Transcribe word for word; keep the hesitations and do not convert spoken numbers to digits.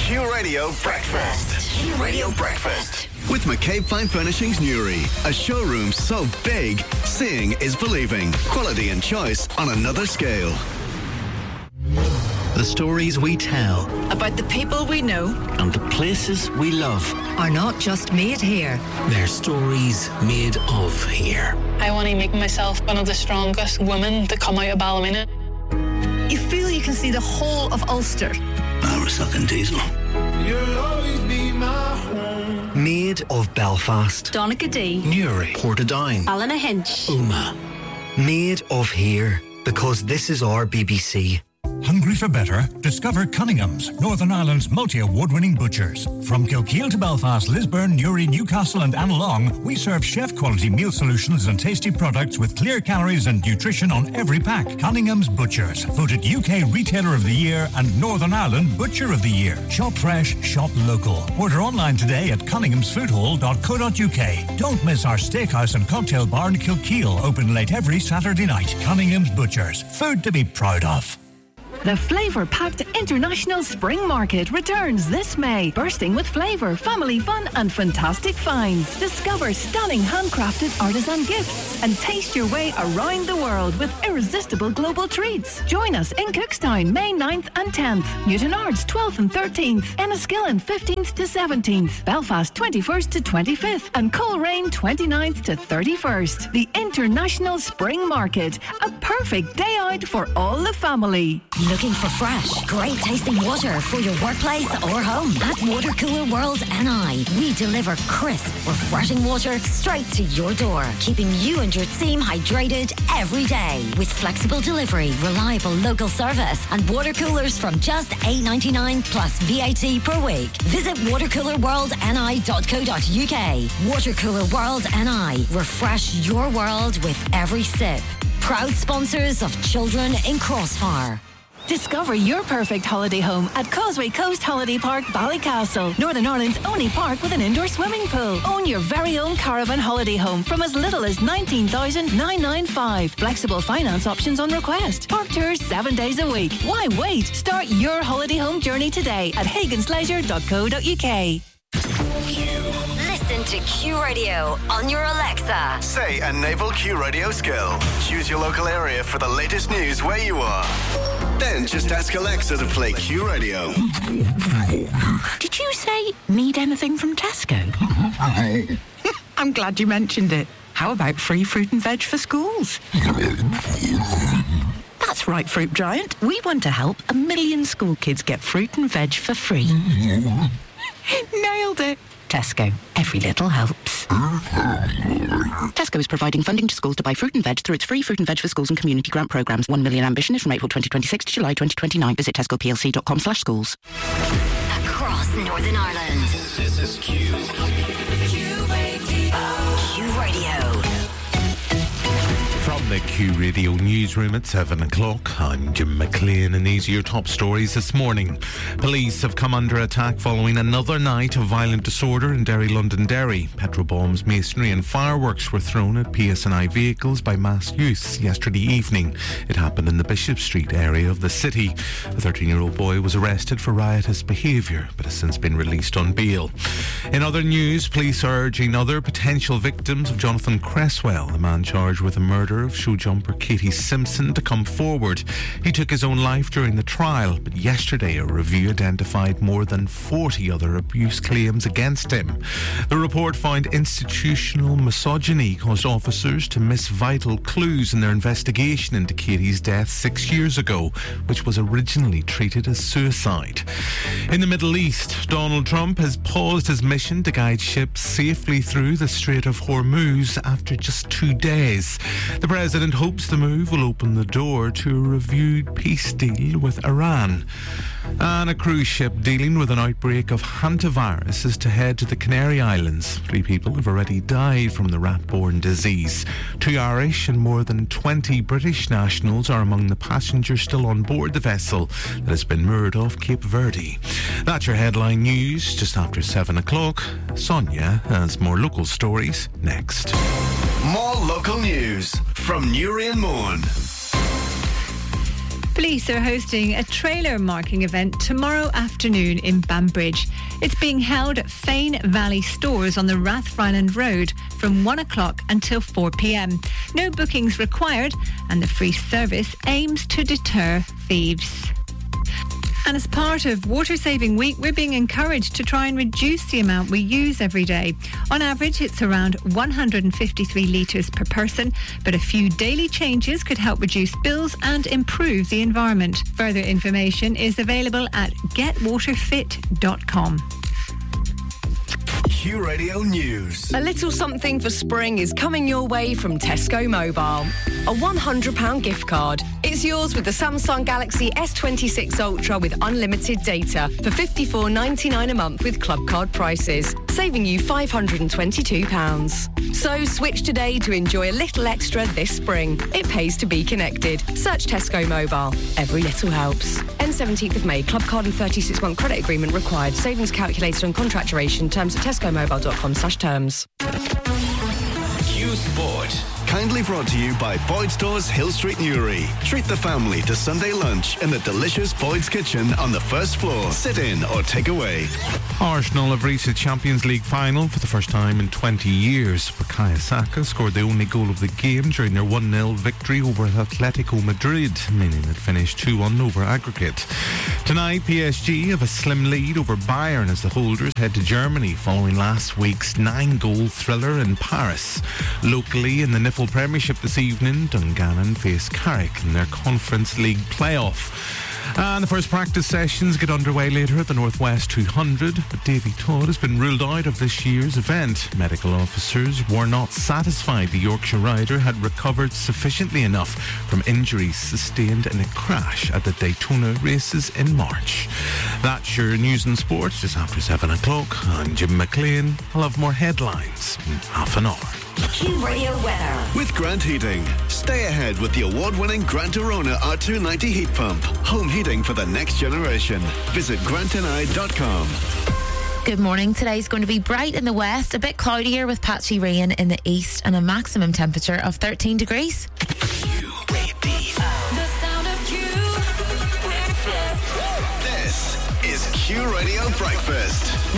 Q Radio Breakfast. Q Radio Breakfast. With McCabe Fine Furnishings Newry, a showroom so big, seeing is believing. Quality and choice on another scale. The stories we tell about the people we know and the places we love are not just made here. They're stories made of here. I want to make myself one of the strongest women to come out of Ballymena. You feel you can see the whole of Ulster. I was sucking diesel. You'll always be my home. Made of Belfast, Donaghadee, Newry, Portadown, Ballynahinch, Omagh. Made of here, because this is our B B C. Hungry for better? Discover Cunningham's, Northern Ireland's multi-award-winning butchers. From Kilkeel to Belfast, Lisburn, Newry, Newcastle and Annalong, we serve chef-quality meal solutions and tasty products with clear calories and nutrition on every pack. Cunningham's Butchers, voted U K Retailer of the Year and Northern Ireland Butcher of the Year. Shop fresh, shop local. Order online today at cunninghams food hall dot co dot uk. Don't miss our steakhouse and cocktail bar in Kilkeel, open late every Saturday night. Cunningham's Butchers, food to be proud of. The flavour-packed International Spring Market returns this May, bursting with flavour, family fun and fantastic finds. Discover stunning handcrafted artisan gifts and taste your way around the world with irresistible global treats. Join us in Cookstown May ninth and tenth, Newtownards twelfth and thirteenth, Enniskillen fifteenth to seventeenth, Belfast twenty-first to twenty-fifth and Coleraine twenty-ninth to thirty-first. The International Spring Market, a perfect day out for all the family. Looking for fresh, great tasting water for your workplace or home? At Water Cooler World N I, we deliver crisp, refreshing water straight to your door, keeping you and your team hydrated every day. With flexible delivery, reliable local service, and water coolers from just eight ninety-nine plus V A T per week. Visit water cooler world n i dot co dot u k. Water Cooler World N I. Refresh your world with every sip. Proud sponsors of Children in Crossfire. Discover your perfect holiday home at Causeway Coast Holiday Park, Ballycastle, Northern Ireland's only park with an indoor swimming pool. Own your very own caravan holiday home from as little as nineteen thousand nine hundred ninety-five. Flexible finance options on request. Park tours seven days a week. Why wait? Start your holiday home journey today at hagans leisure dot co dot u k. Listen to Q Radio on your Alexa. Say a naval Q Radio skill. Choose your local area for the latest news where you are. Then just ask Alexa to play Q Radio. Did you say need anything from Tesco? I'm glad you mentioned it. How about free fruit and veg for schools? That's right, Fruit Giant. We want to help a million school kids get fruit and veg for free. Nailed it. Tesco. Every little helps. Tesco is providing funding to schools to buy fruit and veg through its free Fruit and Veg for Schools and community grant programmes. One million ambition is from April twenty twenty-six to July twenty twenty-nine. Visit tesco p l c dot com slash schools. Across Northern Ireland. This is Q. Q Radio. Q Radio. From the Q Radio newsroom at seven o'clock, I'm Jim McLean and these are your top stories this morning. Police have come under attack following another night of violent disorder in Derry, Londonderry. Petrol bombs, masonry and fireworks were thrown at P S N I vehicles by masked youths yesterday evening. It happened in the Bishop Street area of the city. A thirteen-year-old boy was arrested for riotous behaviour but has since been released on bail. In other news, police are urging other potential victims of Jonathan Cresswell, the man charged with the murder of show jumper Katie Simpson, to come forward. He took his own life during the trial, but yesterday a review identified more than forty other abuse claims against him. The report found institutional misogyny caused officers to miss vital clues in their investigation into Katie's death six years ago, which was originally treated as suicide. In the Middle East, Donald Trump has paused his mission to guide ships safely through the Strait of Hormuz after just two days. The president hopes the move will open the door to a reviewed peace deal with Iran. And a cruise ship dealing with an outbreak of hantavirus is to head to the Canary Islands. Three people have already died from the rat-borne disease. Two Irish and more than twenty British nationals are among the passengers still on board the vessel that has been moored off Cape Verde. That's your headline news just after seven o'clock. Sonia has more local stories next. More local news from Newry and Mourne. Police are hosting a trailer marking event tomorrow afternoon in Banbridge. It's being held at Fane Valley Stores on the Rathfriland Road from one o'clock until four p.m. No bookings required, and the free service aims to deter thieves. And as part of Water Saving Week, we're being encouraged to try and reduce the amount we use every day. On average, it's around one hundred fifty-three litres per person, but a few daily changes could help reduce bills and improve the environment. Further information is available at get water fit dot com. Q Radio News. A little something for spring is coming your way from Tesco Mobile. A one hundred pounds gift card. It's yours with the Samsung Galaxy S twenty-six Ultra with unlimited data for fifty-four ninety-nine a month with club card prices, saving you five hundred twenty-two pounds. So switch today to enjoy a little extra this spring. It pays to be connected. Search Tesco Mobile. Every little helps. End seventeenth of May. Club card and thirty-six month credit agreement required. Savings calculated on contract duration. Terms at tesco mobile dot com slash terms. Q Sport. Kindly brought to you by Boyd Stores Hill Street Newry. Treat the family to Sunday lunch in the delicious Boyd's Kitchen on the first floor. Sit in or take away. Arsenal have reached the Champions League final for the first time in twenty years. Bukayo Saka scored the only goal of the game during their one nil victory over Atletico Madrid, meaning it finished two one over aggregate. Tonight, P S G have a slim lead over Bayern as the holders head to Germany following last week's nine-goal thriller in Paris. Locally, in the N I F L Premiership this evening, Dungannon face Carrick in their Conference League playoff. And the first practice sessions get underway later at the Northwest two hundred, but Davy Todd has been ruled out of this year's event. Medical officers were not satisfied the Yorkshire rider had recovered sufficiently enough from injuries sustained in a crash at the Daytona races in March. That's your news and sports just after seven o'clock. I'm Jim McLean. I'll have more headlines in half an hour. Q Radio weather. With Grant Heating. Stay ahead with the award-winning Grant Arona R two ninety heat pump. Home heating for the next generation. Visit grant and I dot com. Good morning. Today's going to be bright in the west, a bit cloudier with patchy rain in the east, and a maximum temperature of thirteen degrees. This is Q Radio Breakfast.